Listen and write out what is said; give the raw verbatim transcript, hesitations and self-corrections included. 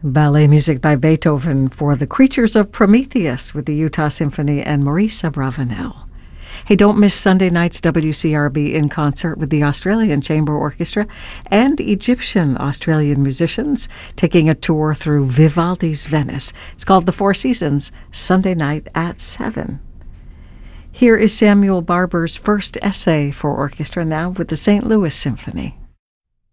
Ballet music by Beethoven for The Creatures of Prometheus with the Utah Symphony and Maurice Abravanel. Hey, don't miss Sunday night's W C R B in concert with the Australian Chamber Orchestra and Egyptian-Australian musicians taking a tour through Vivaldi's Venice. It's called The Four Seasons, Sunday night at seven. Here is Samuel Barber's first essay for orchestra now with the Saint Louis Symphony.